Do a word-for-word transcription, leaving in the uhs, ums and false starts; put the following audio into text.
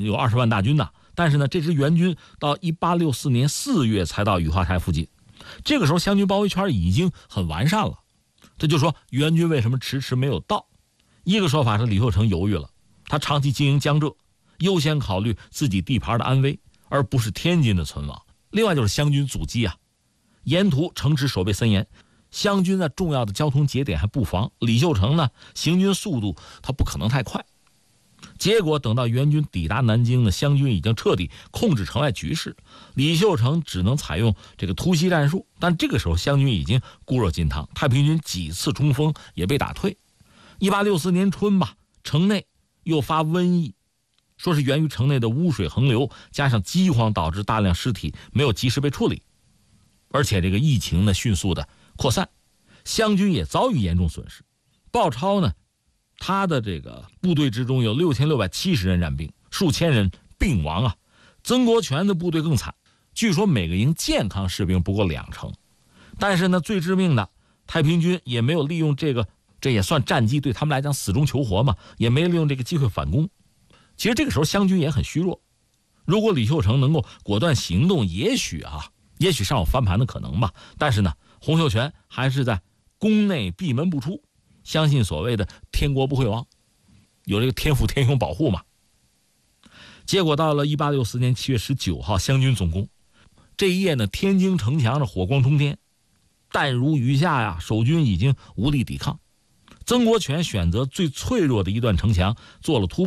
有二十万大军呐。但是呢，这支援军到一八六四年四月才到雨花台附近，这个时候湘军包围圈已经很完善了。这就说援军为什么迟迟没有到？一个说法是李秀成犹豫了，他长期经营江浙，优先考虑自己地盘的安危，而不是天津的存亡。另外就是湘军阻击啊，沿途城池守备森严，湘军的重要的交通节点还布防，李秀成呢行军速度他不可能太快。结果等到援军抵达南京呢，湘军已经彻底控制城外局势，李秀成只能采用这个突袭战术。但这个时候湘军已经固若金汤，太平军几次冲锋也被打退。一八六四年春吧，城内又发瘟疫，说是源于城内的污水横流，加上饥荒导致大量尸体没有及时被处理，而且这个疫情呢迅速的扩散，湘军也遭遇严重损失。鲍超呢，他的这个部队之中有六千六百七十人染病，数千人病亡啊。曾国荃的部队更惨，据说每个营健康士兵不过两成。但是呢，最致命的，太平军也没有利用这个，这也算战机，对他们来讲死中求活嘛，也没利用这个机会反攻。其实这个时候湘军也很虚弱，如果李秀成能够果断行动，也许啊，也许尚有翻盘的可能吧。但是呢，洪秀全还是在宫内闭门不出，相信所谓的天国不会亡，有这个天父天兄保护嘛。结果到了一八六四年七月十九号，湘军总攻。这一夜呢，天津城墙上火光冲天，弹如雨下呀，守军已经无力抵抗。曾国荃选择最脆弱的一段城墙做了突破。